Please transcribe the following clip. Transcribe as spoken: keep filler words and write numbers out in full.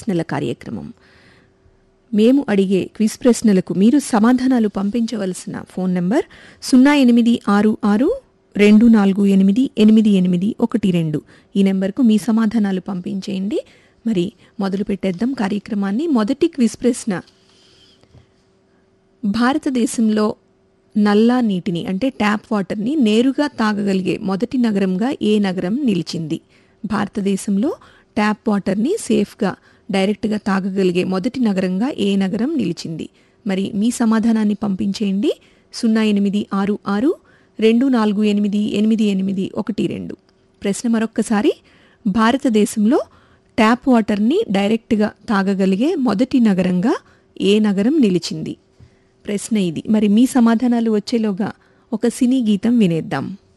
ప్రశ్నల కార్యక్రమం. మేము అడిగే క్విజ్ ప్రశ్నలకు మీరు సమాధానాలు పంపించవలసిన ఫోన్ నంబర్ సున్నా ఎనిమిది ఆరు ఆరు రెండు నాలుగు ఎనిమిది ఎనిమిది ఎనిమిది ఒకటి రెండు. ఈ నెంబర్కు మీ సమాధానాలు పంపించేయండి. మరి మొదలు పెట్టేద్దాం కార్యక్రమాన్ని. మొదటి క్విజ్ ప్రశ్న, భారతదేశంలో నల్లా నీటిని అంటే ట్యాప్ వాటర్ని నేరుగా తాగగలిగే మొదటి నగరంగా ఏ నగరం నిలిచింది? భారతదేశంలో ట్యాప్ వాటర్ని సేఫ్గా డైరెక్ట్గా తాగగలిగే మొదటి నగరంగా ఏ నగరం నిలిచింది? మరి మీ సమాధానాన్ని పంపించేయండి. సున్నా ఎనిమిది ఆరు ఆరు రెండు నాలుగు ఎనిమిది ఎనిమిది ఎనిమిది ఒకటి రెండు. ప్రశ్న మరొక్కసారి, భారతదేశంలో ట్యాప్ వాటర్ని డైరెక్ట్గా తాగగలిగే మొదటి నగరంగా ఏ నగరం నిలిచింది? ప్రశ్న ఇది. మరి మీ సమాధానాలు వచ్చేలోగా ఒక సినీ గీతం వినేద్దాం.